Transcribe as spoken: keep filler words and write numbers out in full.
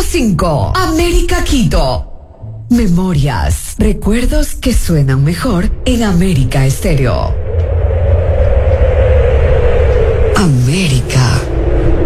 cinco, América Quito. Memorias, recuerdos que suenan mejor en América Estéreo. América.